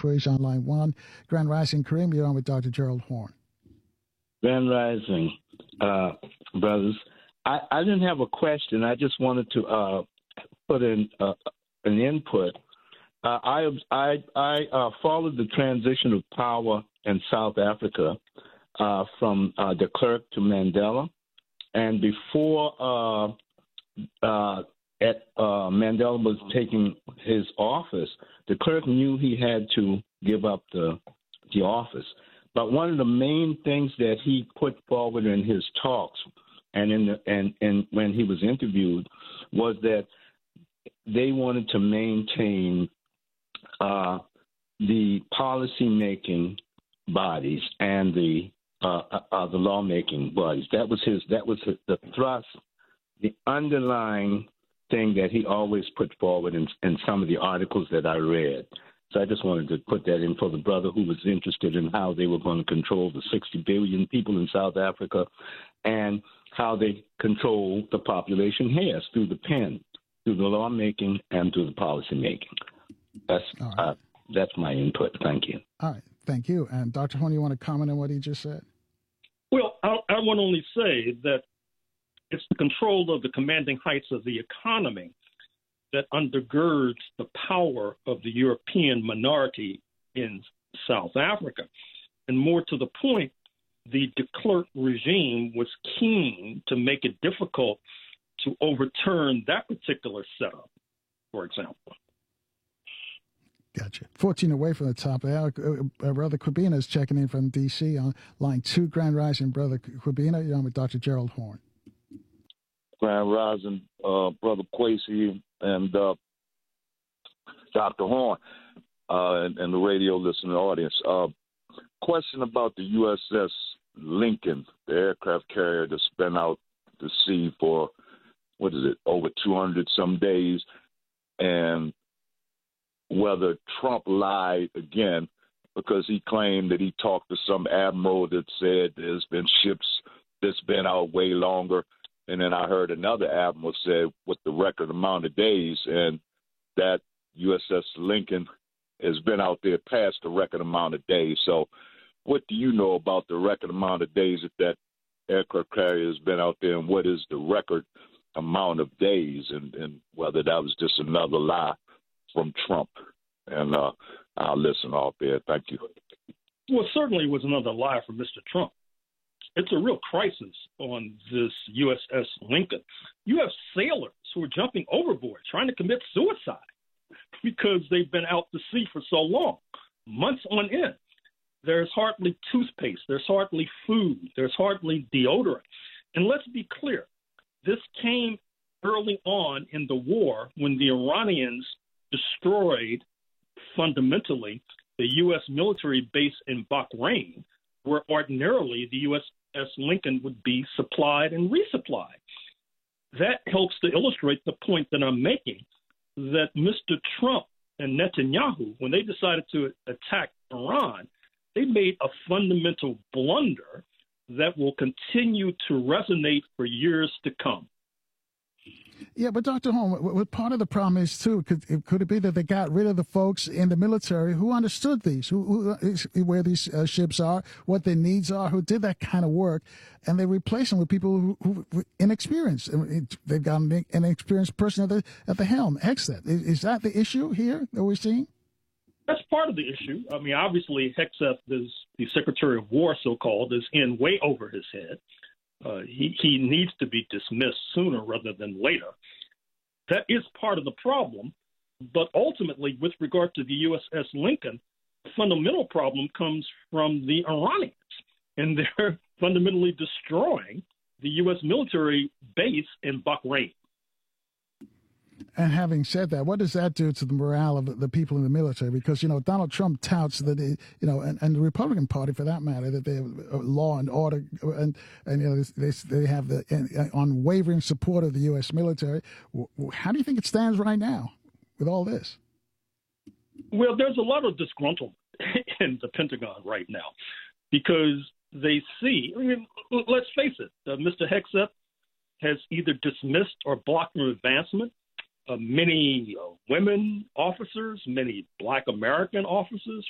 Fuge on line one. Grand Rising Kareem, you're on with Dr. Gerald Horne. Grand Rising, brothers. I didn't have a question. I just wanted to put in an input. I followed the transition of power in South Africa from de Klerk to Mandela. And before Mandela was taking his office, de Klerk knew he had to give up the office. But one of the main things that he put forward in his talks and when he was interviewed was that they wanted to maintain the policy-making bodies and the lawmaking bodies. That was the thrust, the underlying thing that he always put forward in some of the articles that I read. So I just wanted to put that in for the brother who was interested in how they were going to control the 60 billion people in South Africa and how they control the population here through the pen, through the lawmaking and through the policymaking. That's my input. Thank you. All right. Thank you. And Dr. Horne, you want to comment on what he just said? Well, I want to only say that it's the control of the commanding heights of the economy that undergirds the power of the European minority in South Africa. And more to the point, the de Klerk regime was keen to make it difficult to overturn that particular setup, for example. Gotcha. 14 away from the top. Brother Kwabena is checking in from D.C. on line 2, Grand Rising. Brother Kwabena, you're on with Dr. Gerald Horne. Grand Rising, Brother Kwesi and Dr. Horne and the radio listening audience. Question about the USS Lincoln, the aircraft carrier that's been out to sea for, over 200 some days, and whether Trump lied again because he claimed that he talked to some admiral that said there's been ships that's been out way longer. And then I heard another admiral say what the record amount of days, and that USS Lincoln has been out there past the record amount of days. So what do you know about the record amount of days that aircraft carrier has been out there, and what is the record amount of days, and whether that was just another lie from Trump? And I'll listen off there. Thank you. Well, certainly it was another lie from Mr. Trump. It's a real crisis on this USS Lincoln. You have sailors who are jumping overboard, trying to commit suicide because they've been out to sea for so long, months on end. There's hardly toothpaste. There's hardly food. There's hardly deodorant. And let's be clear, this came early on in the war when the Iranians destroyed fundamentally the U.S. military base in Bahrain, where ordinarily the USS Lincoln would be supplied and resupplied. That helps to illustrate the point that I'm making, that Mr. Trump and Netanyahu, when they decided to attack Iran, they made a fundamental blunder that will continue to resonate for years to come. Yeah, but Dr. Horne, what part of the problem is, too, could it be that they got rid of the folks in the military who understood these, where these ships are, what their needs are, who did that kind of work, and they replaced them with people who inexperienced. They've got an inexperienced person at the helm. Hegseth. Is that the issue here that we're seeing? That's part of the issue. I mean, obviously, Hegseth, is the Secretary of War, so-called, is in way over his head. He needs to be dismissed sooner rather than later. That is part of the problem. But ultimately, with regard to the USS Lincoln, the fundamental problem comes from the Iranians. And they're fundamentally destroying the U.S. military base in Bahrain. And having said that, what does that do to the morale of the people in the military? Because, Donald Trump touts that, and the Republican Party, for that matter, that they have law and order, and they have the unwavering support of the U.S. military. How do you think it stands right now with all this? Well, there's a lot of disgruntlement in the Pentagon right now because they see, let's face it, Mr. Hegseth has either dismissed or blocked from advancement many women officers, many Black American officers